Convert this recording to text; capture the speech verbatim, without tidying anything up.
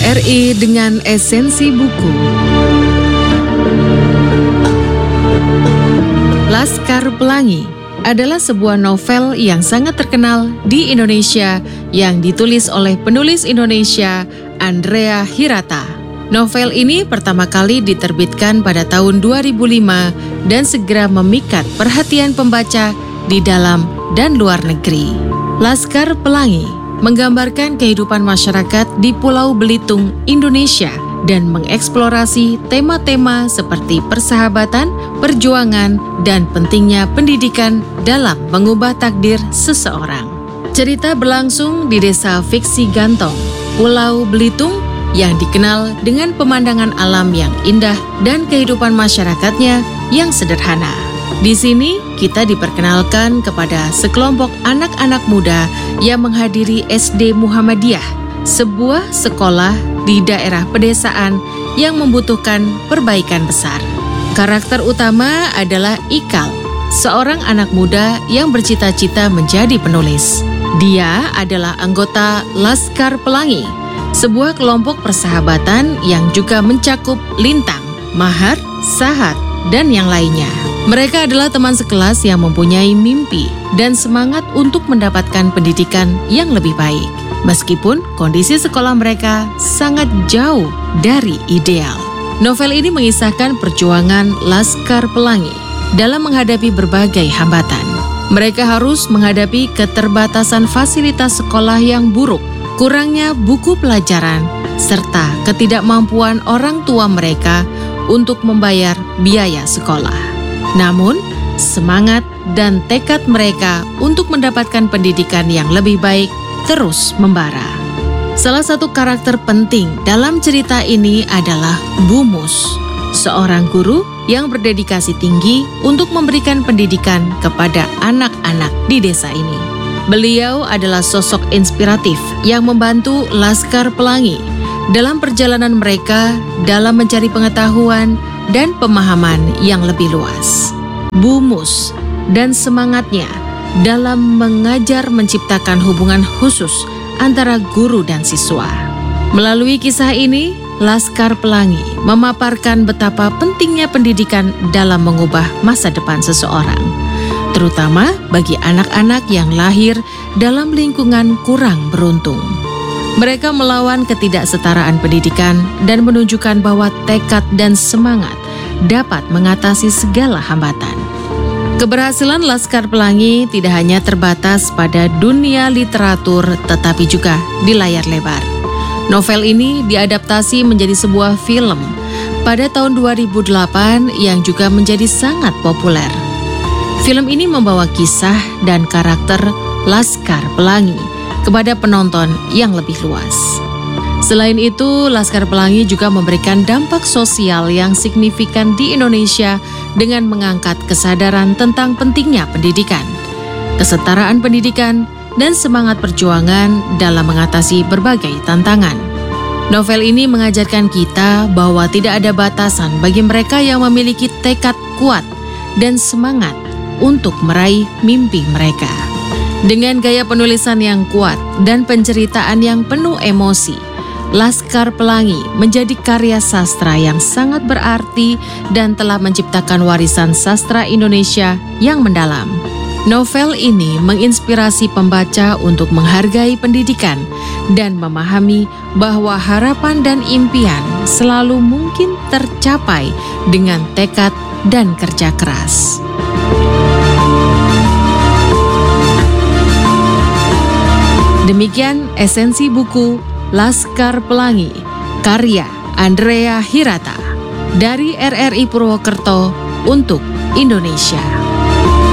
R I dengan esensi buku. Laskar Pelangi adalah sebuah novel yang sangat terkenal di Indonesia yang ditulis oleh penulis Indonesia Andrea Hirata. Novel ini pertama kali diterbitkan pada tahun dua ribu lima dan segera memikat perhatian pembaca di dalam dan luar negeri. Laskar Pelangi menggambarkan kehidupan masyarakat di Pulau Belitung, Indonesia, dan mengeksplorasi tema-tema seperti persahabatan, perjuangan, dan pentingnya pendidikan dalam mengubah takdir seseorang. Cerita berlangsung di desa Fiksi Gantong, Pulau Belitung, yang dikenal dengan pemandangan alam yang indah dan kehidupan masyarakatnya yang sederhana. Di sini, kita diperkenalkan kepada sekelompok anak-anak muda yang menghadiri S D Muhammadiyah, sebuah sekolah di daerah pedesaan yang membutuhkan perbaikan besar. Karakter utama adalah Ikal, seorang anak muda yang bercita-cita menjadi penulis. Dia adalah anggota Laskar Pelangi, sebuah kelompok persahabatan yang juga mencakup Lintang, Mahar, Sahat, dan yang lainnya. Mereka adalah teman sekelas yang mempunyai mimpi dan semangat untuk mendapatkan pendidikan yang lebih baik, meskipun kondisi sekolah mereka sangat jauh dari ideal. Novel ini mengisahkan perjuangan Laskar Pelangi dalam menghadapi berbagai hambatan. Mereka harus menghadapi keterbatasan fasilitas sekolah yang buruk, kurangnya buku pelajaran, serta ketidakmampuan orang tua mereka untuk membayar biaya sekolah. Namun, semangat dan tekad mereka untuk mendapatkan pendidikan yang lebih baik terus membara. Salah satu karakter penting dalam cerita ini adalah Bu Mus, seorang guru yang berdedikasi tinggi untuk memberikan pendidikan kepada anak-anak di desa ini. Beliau adalah sosok inspiratif yang membantu Laskar Pelangi dalam perjalanan mereka dalam mencari pengetahuan dan pemahaman yang lebih luas. Bu Mus dan semangatnya dalam mengajar menciptakan hubungan khusus antara guru dan siswa. Melalui kisah ini, Laskar Pelangi memaparkan betapa pentingnya pendidikan dalam mengubah masa depan seseorang, terutama bagi anak-anak yang lahir dalam lingkungan kurang beruntung. Mereka melawan ketidaksetaraan pendidikan dan menunjukkan bahwa tekad dan semangat dapat mengatasi segala hambatan. Keberhasilan Laskar Pelangi tidak hanya terbatas pada dunia literatur, tetapi juga di layar lebar. Novel ini diadaptasi menjadi sebuah film pada tahun dua ribu delapan yang juga menjadi sangat populer. Film ini membawa kisah dan karakter Laskar Pelangi kepada penonton yang lebih luas. Selain itu, Laskar Pelangi juga memberikan dampak sosial yang signifikan di Indonesia dengan mengangkat kesadaran tentang pentingnya pendidikan, kesetaraan pendidikan, dan semangat perjuangan dalam mengatasi berbagai tantangan. Novel ini mengajarkan kita bahwa tidak ada batasan bagi mereka yang memiliki tekad kuat dan semangat untuk meraih mimpi mereka. Dengan gaya penulisan yang kuat dan penceritaan yang penuh emosi, Laskar Pelangi menjadi karya sastra yang sangat berarti dan telah menciptakan warisan sastra Indonesia yang mendalam. Novel ini menginspirasi pembaca untuk menghargai pendidikan dan memahami bahwa harapan dan impian selalu mungkin tercapai dengan tekad dan kerja keras. Demikian esensi buku Laskar Pelangi, karya Andrea Hirata, dari R R I Purwokerto untuk Indonesia.